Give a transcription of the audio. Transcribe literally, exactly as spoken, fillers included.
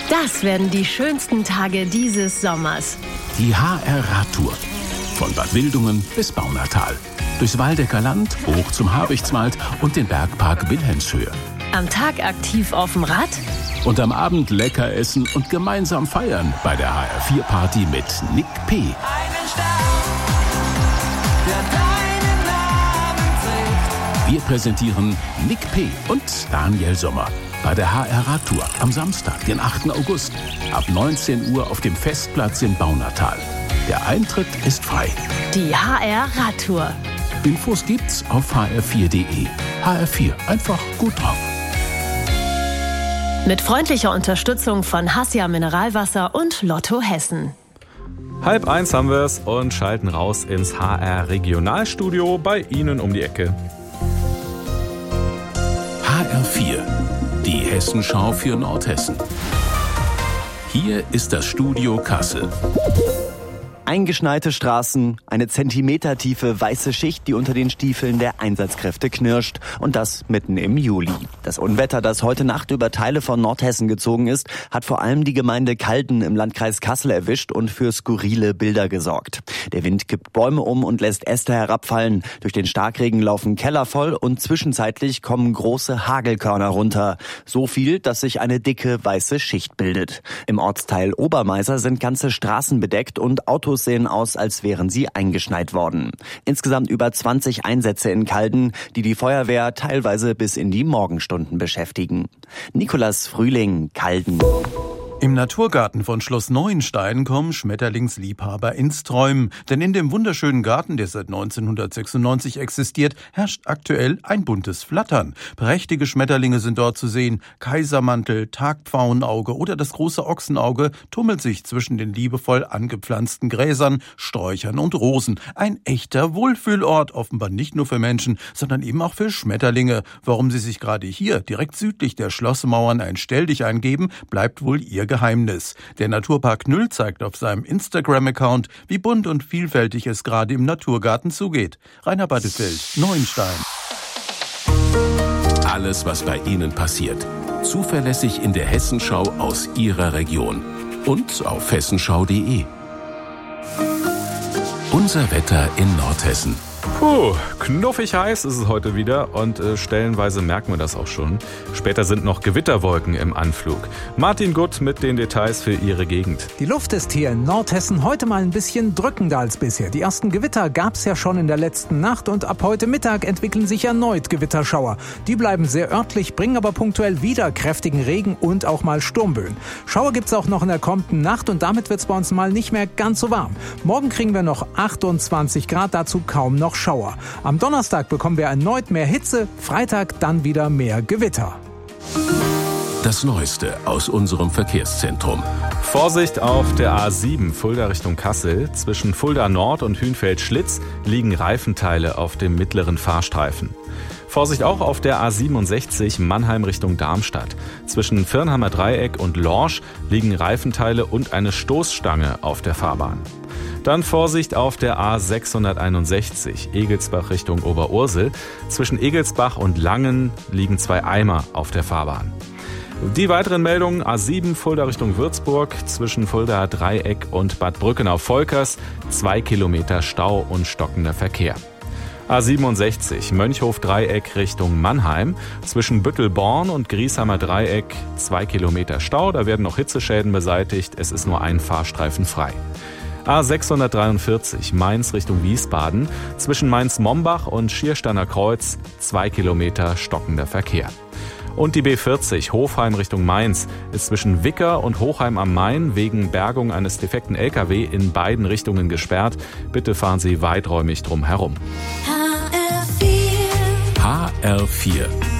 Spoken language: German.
Das werden die schönsten Tage dieses Sommers. Die H R-Radtour. Von Bad Wildungen bis Baunatal. Durchs Waldecker Land, hoch zum Habichtswald und den Bergpark Wilhelmshöhe. Am Tag aktiv auf dem Rad. Und am Abend lecker essen und gemeinsam feiern bei der H R vier Party mit Nick P. Einen Stern, der deinen Namen trägt. Wir präsentieren Nick P. und Daniel Sommer bei der H R-Radtour am Samstag, den achten August, ab neunzehn Uhr auf dem Festplatz in Baunatal. Der Eintritt ist frei. Die H R-Radtour. Infos gibt's auf h r vier punkt d e. H R vier, einfach gut drauf. Mit freundlicher Unterstützung von Hassia Mineralwasser und Lotto Hessen. Halb eins haben wir es und schalten raus ins H R-Regionalstudio bei Ihnen um die Ecke. H R vier, die Hessenschau für Nordhessen. Hier ist das Studio Kassel. Eingeschneite Straßen, eine zentimetertiefe weiße Schicht, die unter den Stiefeln der Einsatzkräfte knirscht. Und das mitten im Juli. Das Unwetter, das heute Nacht über Teile von Nordhessen gezogen ist, hat vor allem die Gemeinde Calden im Landkreis Kassel erwischt und für skurrile Bilder gesorgt. Der Wind kippt Bäume um und lässt Äste herabfallen. Durch den Starkregen laufen Keller voll und zwischenzeitlich kommen große Hagelkörner runter. So viel, dass sich eine dicke weiße Schicht bildet. Im Ortsteil Obermeiser sind ganze Straßen bedeckt und Autos sehen aus, als wären sie eingeschneit worden. Insgesamt über zwanzig Einsätze in Calden, die die Feuerwehr teilweise bis in die Morgenstunden beschäftigen. Nikolas Frühling, Calden. Im Naturgarten von Schloss Neuenstein kommen Schmetterlingsliebhaber ins Träumen. Denn in dem wunderschönen Garten, der seit neunzehnhundertsechsundneunzig existiert, herrscht aktuell ein buntes Flattern. Prächtige Schmetterlinge sind dort zu sehen. Kaisermantel, Tagpfauenauge oder das große Ochsenauge tummelt sich zwischen den liebevoll angepflanzten Gräsern, Sträuchern und Rosen. Ein echter Wohlfühlort, offenbar nicht nur für Menschen, sondern eben auch für Schmetterlinge. Warum sie sich gerade hier, direkt südlich der Schlossmauern, ein Stelldich eingeben, bleibt wohl ihr Geheimnis. Der Naturpark Nüll zeigt auf seinem Instagram-Account, wie bunt und vielfältig es gerade im Naturgarten zugeht. Rainer Battefeld, Neuenstein. Alles, was bei Ihnen passiert. Zuverlässig in der Hessenschau aus Ihrer Region. Und auf hessenschau punkt de. Unser Wetter in Nordhessen. Puh, knuffig heiß ist es heute wieder und äh, stellenweise merken wir das auch schon. Später sind noch Gewitterwolken im Anflug. Martin Gutt mit den Details für Ihre Gegend. Die Luft ist hier in Nordhessen heute mal ein bisschen drückender als bisher. Die ersten Gewitter gab es ja schon in der letzten Nacht und ab heute Mittag entwickeln sich erneut Gewitterschauer. Die bleiben sehr örtlich, bringen aber punktuell wieder kräftigen Regen und auch mal Sturmböen. Schauer gibt's auch noch in der kommenden Nacht und damit wird's bei uns mal nicht mehr ganz so warm. Morgen kriegen wir noch achtundzwanzig Grad, dazu kaum noch Schauer. Am Donnerstag bekommen wir erneut mehr Hitze, Freitag dann wieder mehr Gewitter. Das Neueste aus unserem Verkehrszentrum. Vorsicht auf der A sieben Fulda Richtung Kassel. Zwischen Fulda Nord und Hünfeld-Schlitz liegen Reifenteile auf dem mittleren Fahrstreifen. Vorsicht auch auf der A siebenundsechzig Mannheim Richtung Darmstadt. Zwischen Firnheimer Dreieck und Lorsch liegen Reifenteile und eine Stoßstange auf der Fahrbahn. Dann Vorsicht auf der A sechshunderteinundsechzig Egelsbach Richtung Oberursel. Zwischen Egelsbach und Langen liegen zwei Eimer auf der Fahrbahn. Die weiteren Meldungen: A sieben Fulda Richtung Würzburg, zwischen Fulda Dreieck und Bad Brückenau-Volkers, zwei Kilometer Stau und stockender Verkehr. A siebenundsechzig Mönchhof Dreieck Richtung Mannheim, zwischen Büttelborn und Griesheimer Dreieck, zwei Kilometer Stau, da werden noch Hitzeschäden beseitigt, es ist nur ein Fahrstreifen frei. A sechshundertdreiundvierzig Mainz Richtung Wiesbaden, zwischen Mainz-Mombach und Schiersteiner Kreuz, zwei Kilometer stockender Verkehr. Und die B vierzig Hofheim Richtung Mainz ist zwischen Wicker und Hochheim am Main wegen Bergung eines defekten L K W in beiden Richtungen gesperrt. Bitte fahren Sie weiträumig drum herum. H R vier